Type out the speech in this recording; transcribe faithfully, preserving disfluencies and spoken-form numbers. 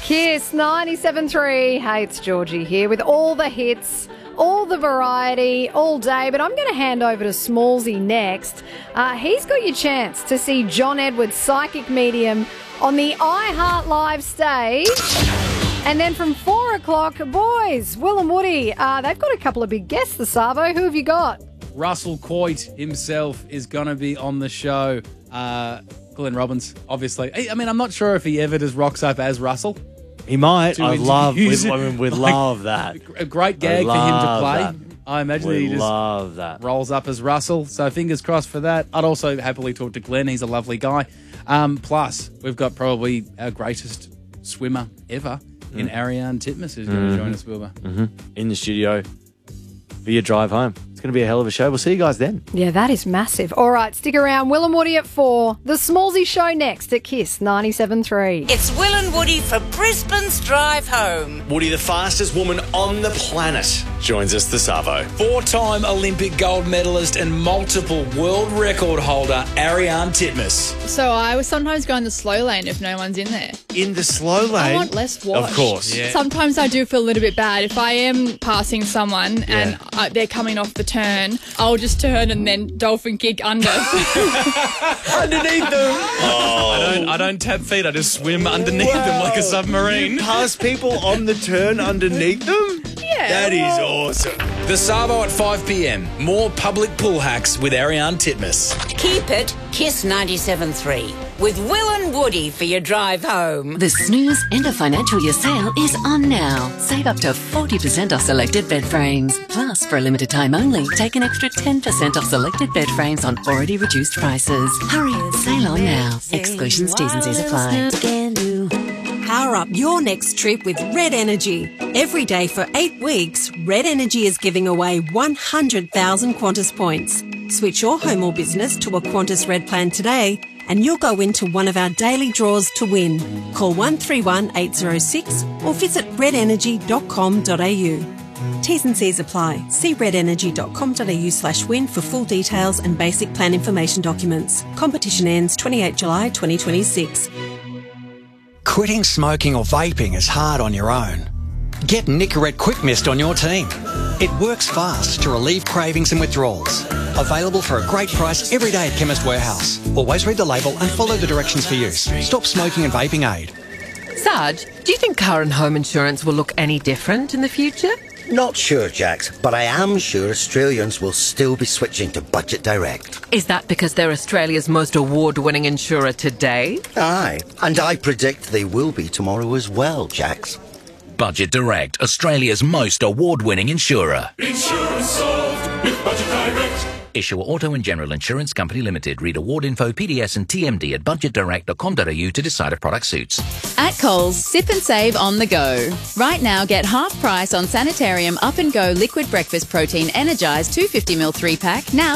Kiss ninety-seven three. Hey, it's Georgie here with all the hits, all the variety, all day. But I'm going to hand over to Smallsy next. Uh, he's got your chance to see John Edwards, psychic medium, on the iHeart Live stage. And then from four o'clock, boys, Will and Woody, uh, they've got a couple of big guests, the Savo. Who have you got? Russell Coit himself is going to be on the show. Uh, Glenn Robbins, obviously. I mean, I'm not sure if he ever just rocks up as Russell. He might. I love. We, interviews. I mean, we'd Like, love that. A great gag for him to love play. that. I imagine that We he just love that. rolls up as Russell. So fingers crossed for that. I'd also happily talk to Glenn. He's a lovely guy. Um, plus, we've got probably our greatest swimmer ever in Ariane Titmus who's going to join us, Wilbur. Mm-hmm. In the studio for your drive home. It's going to be a hell of a show. We'll see you guys then. Yeah, that is massive. All right, stick around. Will and Woody at four. The Smallsy Show next at Kiss ninety-seven three. It's Will and Woody for Brisbane's Drive Home. Woody, the fastest woman on the planet, joins us this Savo. Four-time Olympic gold medalist and multiple world record holder Ariane Titmus. So I would sometimes go in the slow lane if no one's in there. In the slow lane. I want less wash. Of course. Yeah. Sometimes I do feel a little bit bad. If I am passing someone and I, they're coming off the turn, I'll just turn and then dolphin kick under. Underneath them. I don't I don't tap feet, I just swim underneath them like a submarine. Pass people on the turn underneath them? Yeah. That is awesome. The Savo at five p.m. More public pool hacks with Ariane Titmus. Keep it Kiss ninety-seven three with Will and Woody for your drive home. The Snooze End of Financial Year sale is on now. Save up to forty percent off selected bed frames. Plus, for a limited time only, take an extra ten percent off selected bed frames on already reduced prices. Hurry, sale on now. Exclusions, T's and C's apply. Power up your next trip with Red Energy. Every day for eight weeks, Red Energy is giving away one hundred thousand Qantas points. Switch your home or business to a Qantas Red plan today and you'll go into one of our daily draws to win. Call one three one eight zero six or visit red energy dot com dot a u. T's and C's apply. See red energy dot com dot a u slash win for full details and basic plan information documents. Competition ends twenty-eighth July twenty twenty-six. Quitting smoking or vaping is hard on your own. Get Nicorette Quick Mist on your team. It works fast to relieve cravings and withdrawals. Available for a great price every day at Chemist Warehouse. Always read the label and follow the directions for use. Stop smoking and vaping aid. Sarge, do you think car and home insurance will look any different in the future? Not sure, Jax, but I am sure Australians will still be switching to Budget Direct. Is that because they're Australia's most award-winning insurer today? Aye, and I predict they will be tomorrow as well, Jax. Budget Direct, Australia's most award-winning insurer. Insurance solved with Budget Direct. Issuer Auto and General Insurance Company Limited. Read award info, P D S and T M D at budget direct dot com dot a u to decide if product suits. At Coles, sip and save on the go. Right now, get half price on Sanitarium Up and Go Liquid Breakfast Protein Energized two hundred fifty milliliter three pack now